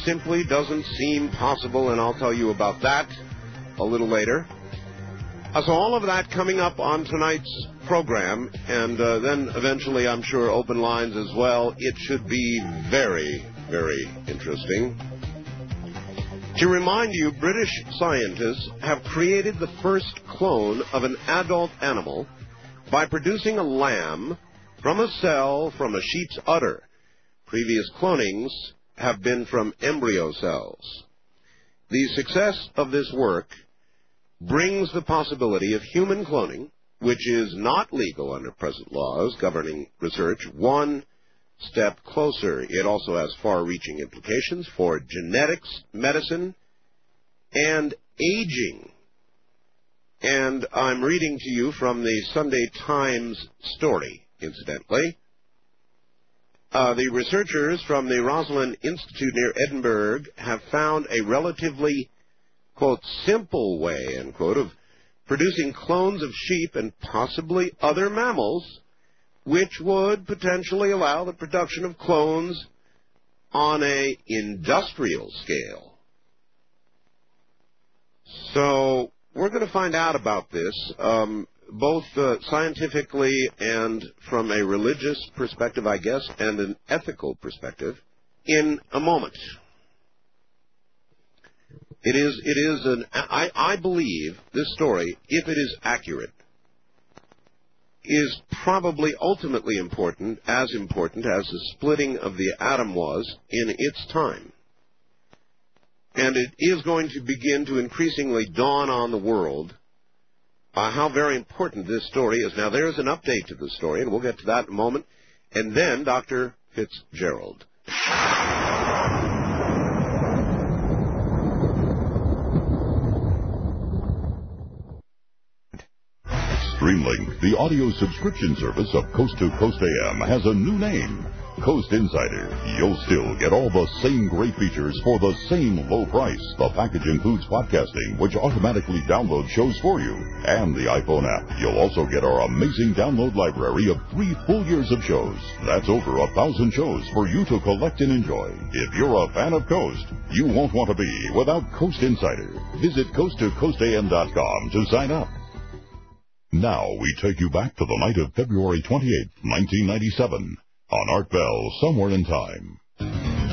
simply doesn't seem possible, and I'll tell you about that a little later. So all of that coming up on tonight's program, and then eventually, I'm sure, open lines as well. It should be very, very interesting. To remind you, British scientists have created the first clone of an adult animal by producing a lamb from a cell from a sheep's udder. Previous clonings have been from embryo cells. The success of this work brings the possibility of human cloning, which is not legal under present laws governing research, one step closer. It also has far-reaching implications for genetics, medicine, and aging. And I'm reading to you from the Sunday Times story, incidentally. The researchers from the Rosalind Institute near Edinburgh have found a relatively, quote, simple way, end quote, of producing clones of sheep and possibly other mammals, which would potentially allow the production of clones on an industrial scale. So we're going to find out about this, both scientifically and from a religious perspective, I guess, and an ethical perspective, in a moment. I believe this story, if it is accurate, is probably ultimately important as the splitting of the atom was in its time. And it is going to begin to increasingly dawn on the world how very important this story is. Now, there's an update to the story, and we'll get to that in a moment. And then Dr. Fitzgerald. Streamlink, the audio subscription service of Coast to Coast AM, has a new name, Coast Insider. You'll still get all the same great features for the same low price. The package includes podcasting, which automatically downloads shows for you, and the iPhone app. You'll also get our amazing download library of 3 full years of shows. That's over 1,000 shows for you to collect and enjoy. If you're a fan of Coast, you won't want to be without Coast Insider. Visit coasttocoastam.com to sign up. Now we take you back to the night of February 28, 1997, on Art Bell, Somewhere in Time.